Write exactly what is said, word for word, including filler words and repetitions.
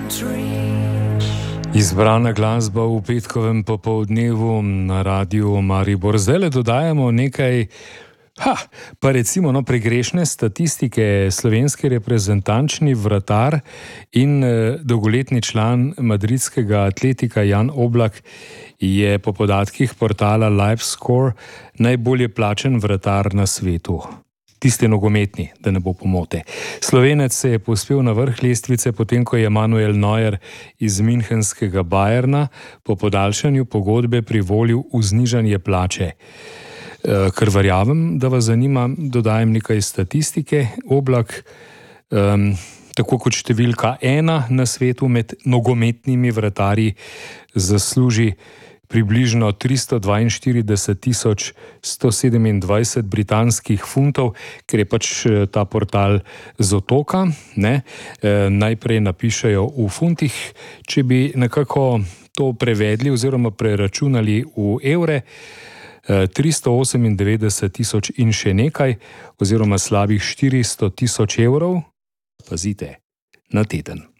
Izbrana glasba v petkovem popoldnevu na Radiu Maribor. Zdaj le dodajamo nekaj, ha, pa recimo no, pregrešne statistike. Slovenski reprezentančni vratar in eh, dolgoletni član madridskega Atletika Jan Oblak je po podatkih portala LiveScore najbolje plačen vratar na svetu. Tisti nogometni, da ne bo pomote. Slovenec se je povzpel na vrh lestvice, potem ko je Manuel Neuer iz münchenskega Bayerna po podaljšanju pogodbe privolil v znižanje plače. Ker verjamem, da vas zanima, dodajem nekaj statistike. Oblak, um, tako kot številka ena na svetu med nogometnimi vratarji, zasluži približno tristo dvainštirideset tisoč sto sedemindvajset britanskih funtov, ker je pač ta portal z otoka, ne, e, najprej napišejo v funtih, če bi nekako to prevedli oziroma preračunali v evre, e, tristo osemindevetdeset tisoč in še nekaj, oziroma slabih štiristo tisoč evrov, pazite, na teden.